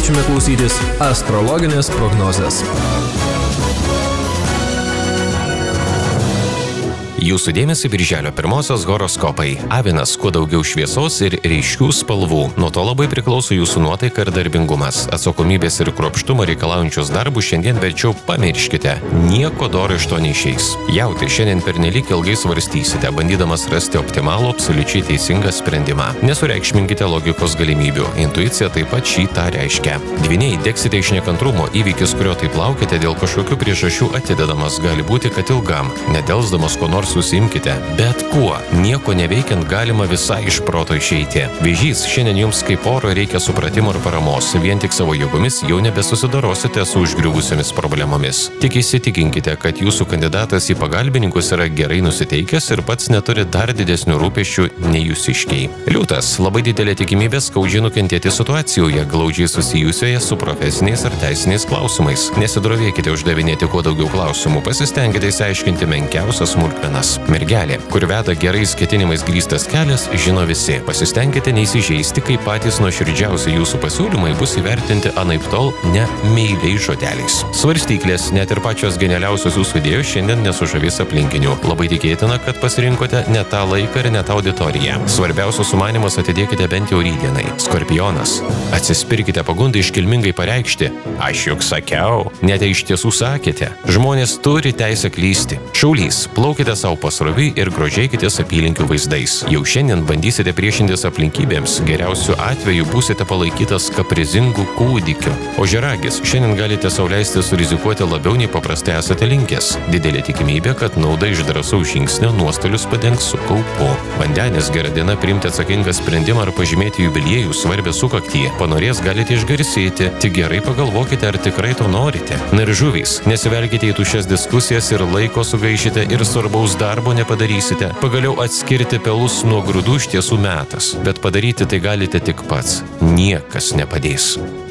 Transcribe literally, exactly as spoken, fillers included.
kviečiame klausytis astrologinės prognozės. Jūsų dėmesį birželio pirmosios horoskopai. Avinas, kuo daugiau šviesos ir ryškių spalvų. Nuo to labai priklauso jūsų nuotaika ir darbingumas. Atsakomybės ir kruopštumo reikalaujančius darbus šiandien verčiau pamirškite. Nieko doro iš to neišeis. Jauti, šiandien pernelyg ilgai svarstysite, bandydamas rasti optimalų, absoliučiai teisingą sprendimą. Nesureikšminkite logikos galimybių. Intuicija taip pat šį tą reiškia. Dvyniai, degsite iš nekantrumo. Įvykis, kurio taip laukite, dėl kažkokių priežasčių atidedamas, gali būti, kad ilgam. Nedelsdamas ko nors susimkite, bet kuo. Nieko neveikiant galima visai iš proto išeiti. Vėžys, šiandien jums kaip oro reikia supratimo ir paramos. Vien tik savo jėgomis jau nebesusidorosite su užgriuvusiamis problemomis. Tik įsitikinkite, kad jūsų kandidatas į pagalbininkus yra gerai nusiteikęs ir pats neturi dar didesnių rūpesčių nei jūsiškiai. Liūtas, labai didelė tikimybė skaudžiai nukentėti situacijoje, glaudžiai susijusioje su profesiniais ar teisiniais klausimais. Nesidrovėkite uždavinėti kuo daugiau klausimų, pasistengite išsiaiškinti menkiausias smulkmenas. Mergelė, kur veda gerais ketinimais grįstas kelias, žino visi. Pasistengkite neįsižeisti, kai patys nuoširdžiausi jūsų pasiūlymai bus įvertinti anaiptol ne meiliais žodeliais. Svarstyklės, net ir pačios genialiausios jūsų idėjos šiandien nesužavės aplinkinių. Labai tikėtina, kad pasirinkote ne tą laiką ir ne tą auditoriją. Svarbiausius sumanymus atidėkite bent jau rytdienai. Skorpionas, atsispirkite pagundai iškilmingai pareikšti: aš juk sakiau, net iš tiesų sakėte. Žmonės turi teisę klysti. Šaulys, plaukite savo pasroviui ir grožėkitės apylinkių vaizdais. Jau šiandien bandysite priešintis aplinkybėms, geriausiu atveju būsite palaikytas kaprizingų kūdikiu. Ožiaragis, šiandien galite sau leisti surizikuoti labiau nei paprastai esate linkęs. Didelė tikimybė, kad nauda iš drąsaus žingsnio nuostolius padengs su kaupu. Vandenis, gera diena priimti atsakingą sprendimą ar pažymėti jubiliejų svarbę sukaktį. Panorės galite išgarsėti, tik gerai pagalvokite, ar tikrai to norite. Na ir žuvys, nesivelkite į tuščias diskusijas ir laiko sugaišite ir svarbaus darbo nepadarysite. Pagaliau atskirti pelus nuo grūdų iš tiesų metas, bet padaryti tai galite tik pats. Niekas nepadės.